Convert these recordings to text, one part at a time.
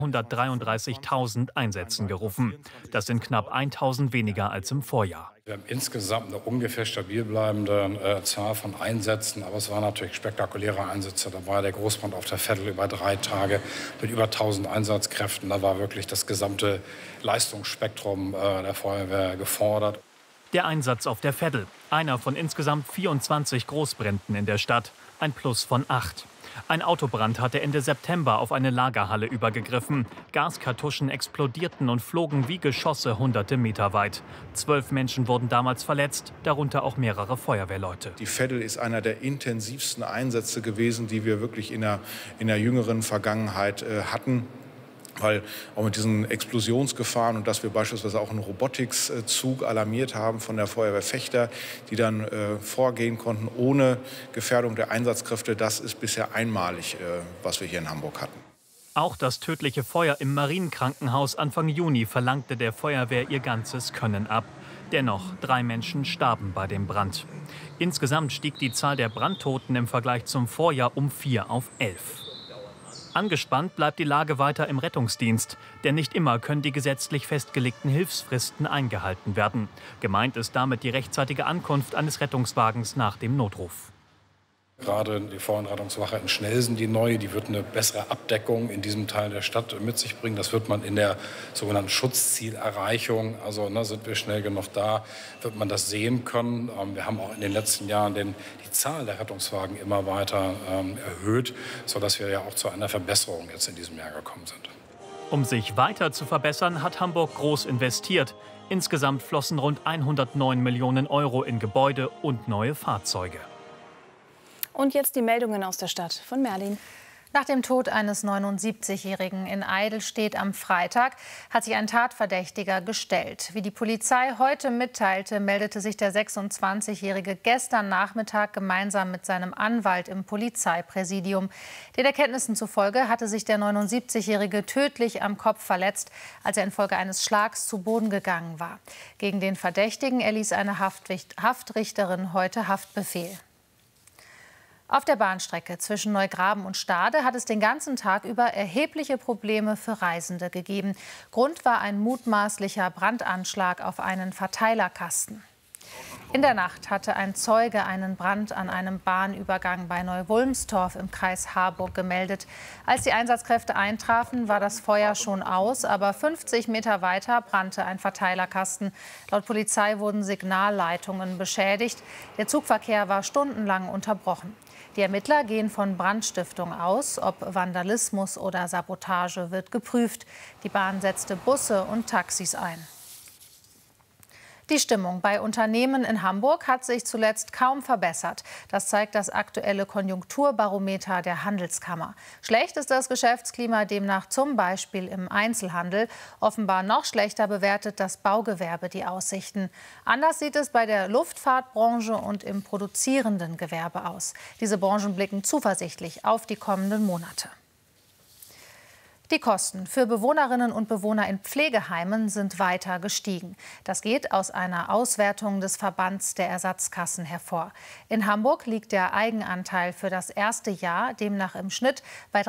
133.000 Einsätzen gerufen. Das sind knapp 1.000 weniger als im Vorjahr. Wir haben insgesamt eine ungefähr stabil bleibende Zahl von Einsätzen, aber es waren natürlich spektakuläre Einsätze. Da war der Großbrand auf der Veddel über 3 Tage mit über 1.000 Einsatzkräften. Da war wirklich das gesamte Leistungsspektrum der Feuerwehr gefordert. Der Einsatz auf der Veddel, einer von insgesamt 24 Großbränden in der Stadt, ein Plus von 8. Ein Autobrand hatte Ende September auf eine Lagerhalle übergegriffen. Gaskartuschen explodierten und flogen wie Geschosse hunderte Meter weit. 12 Menschen wurden damals verletzt, darunter auch mehrere Feuerwehrleute. Die Veddel ist einer der intensivsten Einsätze gewesen, die wir wirklich in der jüngeren Vergangenheit hatten. Weil auch mit diesen Explosionsgefahren und dass wir beispielsweise auch einen Robotics-Zug alarmiert haben von der Feuerwehr Vechta, die dann vorgehen konnten ohne Gefährdung der Einsatzkräfte, das ist bisher einmalig, was wir hier in Hamburg hatten. Auch das tödliche Feuer im Marienkrankenhaus Anfang Juni verlangte der Feuerwehr ihr ganzes Können ab. Dennoch, 3 Menschen starben bei dem Brand. Insgesamt stieg die Zahl der Brandtoten im Vergleich zum Vorjahr um 4 auf 11. Angespannt bleibt die Lage weiter im Rettungsdienst, denn nicht immer können die gesetzlich festgelegten Hilfsfristen eingehalten werden. Gemeint ist damit die rechtzeitige Ankunft eines Rettungswagens nach dem Notruf. Gerade die Feuerwehrrettungswache in Schnelsen, die neue, die wird eine bessere Abdeckung in diesem Teil der Stadt mit sich bringen. Das wird man in der sogenannten Schutzzielerreichung, also sind wir schnell genug da, wird man das sehen können. Wir haben auch in den letzten Jahren die Zahl der Rettungswagen immer weiter erhöht, sodass wir ja auch zu einer Verbesserung jetzt in diesem Jahr gekommen sind. Um sich weiter zu verbessern, hat Hamburg groß investiert. Insgesamt flossen rund 109 Millionen Euro in Gebäude und neue Fahrzeuge. Und jetzt die Meldungen aus der Stadt von Merlin. Nach dem Tod eines 79-Jährigen in Eidelstedt am Freitag hat sich ein Tatverdächtiger gestellt. Wie die Polizei heute mitteilte, meldete sich der 26-Jährige gestern Nachmittag gemeinsam mit seinem Anwalt im Polizeipräsidium. Den Erkenntnissen zufolge hatte sich der 79-Jährige tödlich am Kopf verletzt, als er infolge eines Schlags zu Boden gegangen war. Gegen den Verdächtigen erließ eine Haftrichterin heute Haftbefehl. Auf der Bahnstrecke zwischen Neugraben und Stade hat es den ganzen Tag über erhebliche Probleme für Reisende gegeben. Grund war ein mutmaßlicher Brandanschlag auf einen Verteilerkasten. In der Nacht hatte ein Zeuge einen Brand an einem Bahnübergang bei Neuwulmstorf im Kreis Harburg gemeldet. Als die Einsatzkräfte eintrafen, war das Feuer schon aus, aber 50 Meter weiter brannte ein Verteilerkasten. Laut Polizei wurden Signalleitungen beschädigt. Der Zugverkehr war stundenlang unterbrochen. Die Ermittler gehen von Brandstiftung aus. Ob Vandalismus oder Sabotage wird geprüft. Die Bahn setzte Busse und Taxis ein. Die Stimmung bei Unternehmen in Hamburg hat sich zuletzt kaum verbessert. Das zeigt das aktuelle Konjunkturbarometer der Handelskammer. Schlecht ist das Geschäftsklima demnach zum Beispiel im Einzelhandel. Offenbar noch schlechter bewertet das Baugewerbe die Aussichten. Anders sieht es bei der Luftfahrtbranche und im produzierenden Gewerbe aus. Diese Branchen blicken zuversichtlich auf die kommenden Monate. Die Kosten für Bewohnerinnen und Bewohner in Pflegeheimen sind weiter gestiegen. Das geht aus einer Auswertung des Verbands der Ersatzkassen hervor. In Hamburg liegt der Eigenanteil für das erste Jahr demnach im Schnitt bei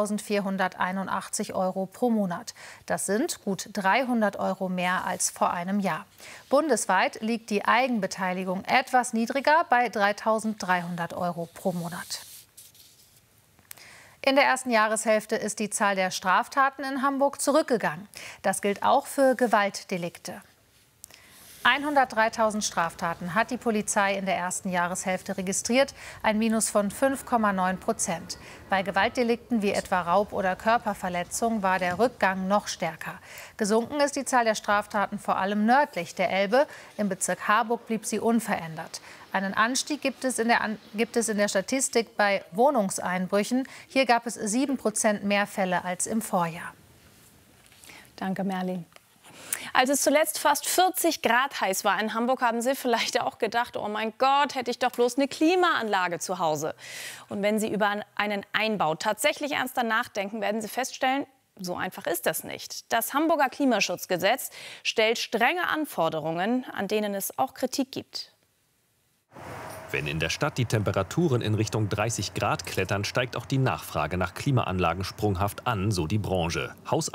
3.481 € pro Monat. Das sind gut 300 € mehr als vor einem Jahr. Bundesweit liegt die Eigenbeteiligung etwas niedriger bei 3.300 € pro Monat. In der ersten Jahreshälfte ist die Zahl der Straftaten in Hamburg zurückgegangen. Das gilt auch für Gewaltdelikte. 103.000 Straftaten hat die Polizei in der ersten Jahreshälfte registriert, ein Minus von 5,9%. Bei Gewaltdelikten wie etwa Raub oder Körperverletzung war der Rückgang noch stärker. Gesunken ist die Zahl der Straftaten vor allem nördlich der Elbe. Im Bezirk Harburg blieb sie unverändert. Einen Anstieg gibt es in der Statistik bei Wohnungseinbrüchen. Hier gab es 7% mehr Fälle als im Vorjahr. Danke, Merlin. Als es zuletzt fast 40 Grad heiß war in Hamburg, haben Sie vielleicht auch gedacht, oh mein Gott, hätte ich doch bloß eine Klimaanlage zu Hause. Und wenn Sie über einen Einbau tatsächlich ernster nachdenken, werden Sie feststellen, so einfach ist das nicht. Das Hamburger Klimaschutzgesetz stellt strenge Anforderungen, an denen es auch Kritik gibt. Wenn in der Stadt die Temperaturen in Richtung 30 Grad klettern, steigt auch die Nachfrage nach Klimaanlagen sprunghaft an, so die Branche.